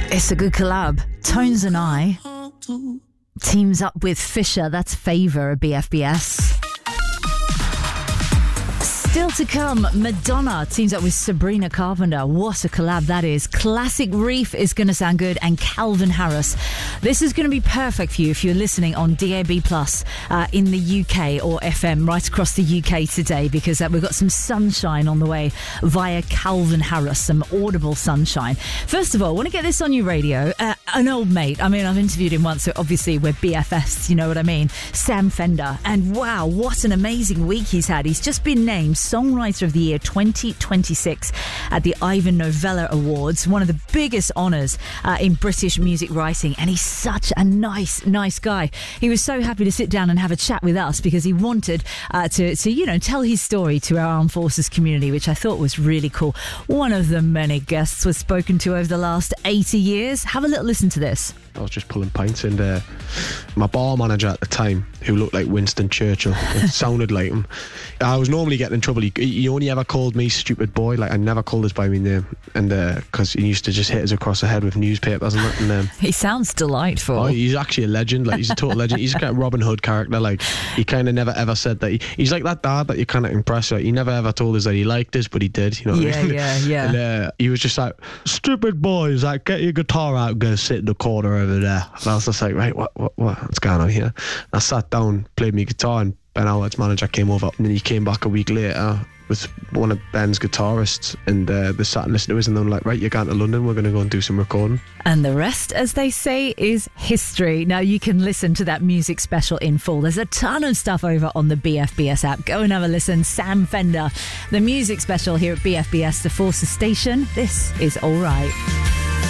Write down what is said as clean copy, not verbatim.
It's a good collab. Tones and I teams up with Fisher. That's Favour at BFBS. Still to come, Madonna teams up with Sabrina Carpenter. What a collab that is. Classic Reef is going to sound good, and Calvin Harris. This is going to be perfect for you if you're listening on DAB Plus in the UK or FM right across the UK today, because we've got some sunshine on the way via Calvin Harris, some audible sunshine. First of all, I want to get this on your radio. An old mate, I mean, I've interviewed him once, so obviously we're BFFs, you know what I mean? Sam Fender. And wow, what an amazing week he's had. He's just been named Songwriter of the Year 2026 at the Ivan Novello Awards, one of the biggest honours in British music writing, and he's such a nice guy. He was so happy to sit down and have a chat with us because he wanted to you know, tell his story to our armed forces community, which I thought was really cool. One of the many guests was spoken to over the last 80 years. Have a little listen to this. I was just pulling pints, and my bar manager at the time, who looked like Winston Churchill, it sounded like him. I was normally getting in trouble. He only ever called me stupid boy. Like, I never called us by my name, and because he used to just hit us across the head with newspapers and that. And he sounds delightful. Oh, he's actually a legend. Like, he's a total legend. He's a kind of Robin Hood character. Like, he kind of never ever said that. He's like that dad that you kind of impress. Like, he never ever told us that he liked us, but he did. You know what I mean? Yeah. And he was just like, stupid boys, like, get your guitar out and go sit in the corner over there. And I was just like, right, what's going on here? And I sat down, played my guitar, and Ben Howard's manager came over, and then he came back a week later with one of Ben's guitarists, and they sat and listened to us, and they were like, right, you're going to London, we're going to go and do some recording. And the rest, as they say, is history. Now you can listen to that music special in full. There's a ton of stuff over on the BFBS app. Go and have a listen. Sam Fender, the music special here at BFBS, the Forces Station. This is All Right.